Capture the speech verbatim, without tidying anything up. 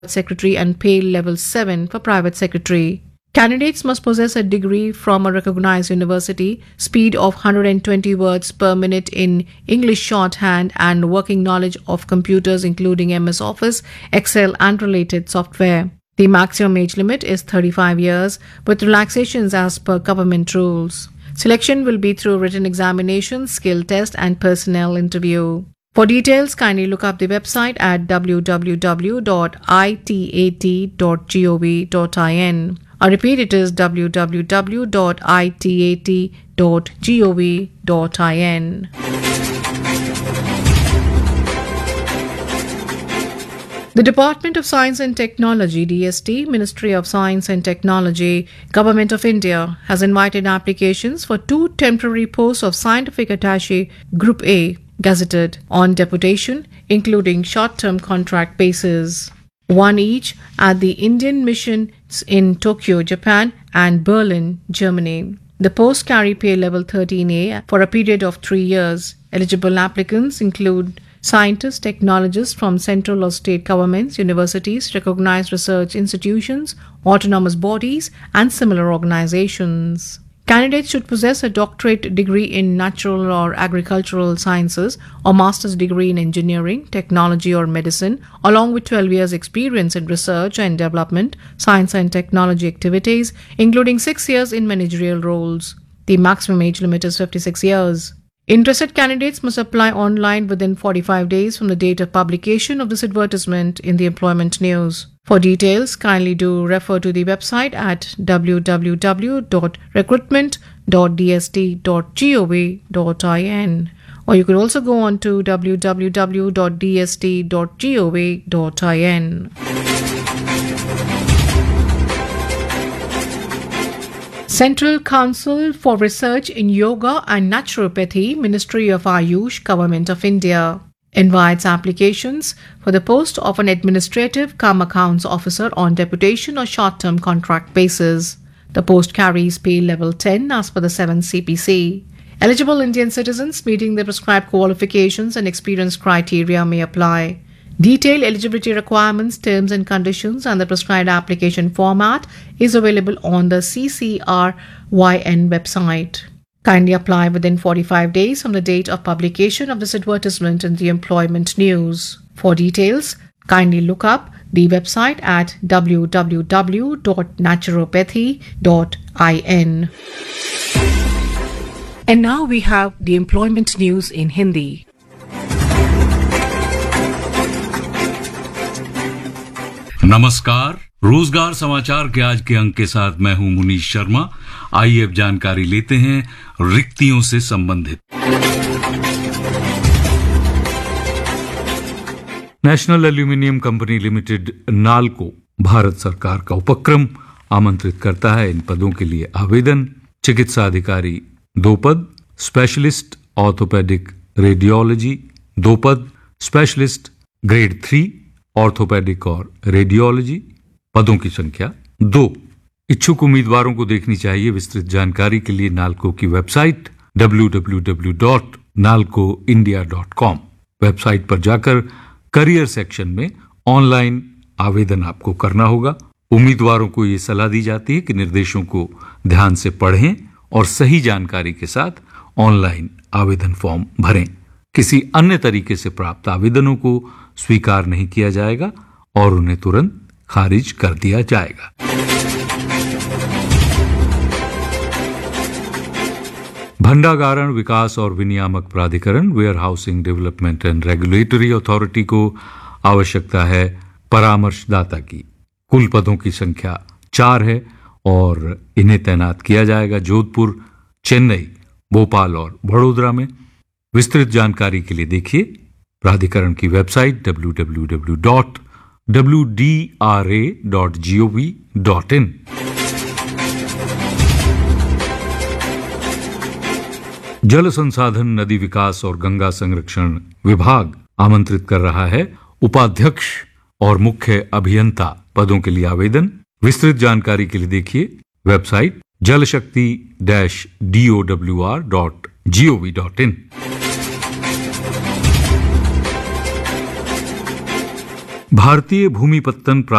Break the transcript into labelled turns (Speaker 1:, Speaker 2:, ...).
Speaker 1: secretary and pay level seven for private secretary. Candidates must possess a degree from a recognized university, speed of one hundred twenty words per minute in English shorthand, and working knowledge of computers including M S Office, Excel and related software. The maximum age limit is thirty-five years, with relaxations as per government rules. Selection will be through written examination, skill test and personnel interview. For details, kindly look up the website at w w w dot i t a t dot gov dot in. I repeat, it is w w w dot i t a t dot gov dot in. The Department of Science and Technology, D S T, Ministry of Science and Technology, Government of India, has invited applications for two temporary posts of Scientific Attaché Group A, gazetted on deputation, including short-term contract basis, one each at the Indian missions in Tokyo, Japan and Berlin, Germany. The posts carry pay level thirteen A for a period of three years. Eligible applicants include scientists, technologists from central or state governments, universities, recognized research institutions, autonomous bodies, and similar organizations. Candidates should possess a doctorate degree in natural or agricultural sciences or master's degree in engineering, technology or medicine, along with twelve years experience in research and development, science and technology activities, including six years in managerial roles. The maximum age limit is fifty-six years. Interested candidates must apply online within forty-five days from the date of publication of this advertisement in the Employment News. For details, kindly do refer to the website at w w w dot recruitment dot d s t dot gov dot in, or you could also go on to w w w dot d s t dot gov dot in. Central Council for Research in Yoga and Naturopathy, Ministry of Ayush, Government of India, invites applications for the post of an administrative cum accounts officer on deputation or short-term contract basis. The post carries pay level ten as per the seventh C P C. Eligible Indian citizens meeting the prescribed qualifications and experience criteria may apply. Detailed eligibility requirements, terms and conditions and the prescribed application format is available on the C C R Y N website. Kindly apply within forty-five days from the date of publication of this advertisement in the Employment News. For details, kindly look up the website at w w w dot naturopathy dot in. And now we have the Employment News in Hindi.
Speaker 2: नमस्कार, रोजगार समाचार के आज के अंक के साथ मैं हूं मुनीश शर्मा। आइए अब जानकारी लेते हैं रिक्तियों से संबंधित। National aluminium company limited NALCO Bharat सरकार का उपक्रम आमंत्रित करता है। इन पदों के लिए आवेदन: चिकित्सा अधिकारी दो पद, स्पेशलिस्ट ऑर्थोपेडिक रेडियोलॉजी दो पद, स्पेशलिस्ट ग्रेड थ्री ऑर्थोपेडिक और रेडियोलॉजी। पदों की संख्या दो। इच्छुक उम्मीदवारों को देखनी चाहिए विस्तृत जानकारी के लिए नालको की website W W W dot NALCO India dot com. Website पर जाकर करियर सेक्शन में ऑनलाइन आवेदन आपको करना होगा। उम्मीदवारों को ये सलाह दी जाती है कि निर्देशों को ध्यान से पढ़ें और सही जानकारी के साथ ऑनलाइन आवेदन फॉर्म भरें। किसी अन्य तरीके से प्राप्त आवेदनों को स्वीकार नहीं किया जाएगा और उन्हें तुरंत खारिज कर दिया जाएगा। भंडागारण विकास और विनियामक प्राधिकरण where housing development and regulatory authority को आवश्यकता है परामर्शदाता की। कुल पदों की संख्या चार है और इन्हें तैनात किया जाएगा जोधपुर, चेन्नई, भोपाल और वडोदरा में। विस्तृत जानकारी के लिए देखिए प्राधिकरण की website W W W dot W D R A dot G O V dot in. जल संसाधन, नदी विकास और गंगा संरक्षण विभाग आमंत्रित कर रहा है उपाध्यक्ष और मुख्य अभियंता पदों के लिए आवेदन। विस्तृत जानकारी के लिए देखिए website Jal Shakti dash D O W R dot G O V dot in. भारतीय भूमि पत्तन